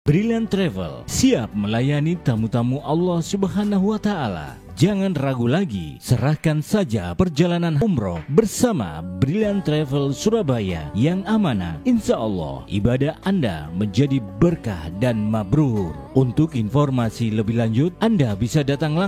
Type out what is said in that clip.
Brilliant Travel siap melayani tamu-tamu Allah Subhanahu wa Ta'ala. Jangan ragu lagi, serahkan saja perjalanan umroh bersama Brilliant Travel Surabaya yang amanah. Insya Allah ibadah Anda menjadi berkah dan mabrur. Untuk informasi lebih lanjut, Anda bisa datang langsung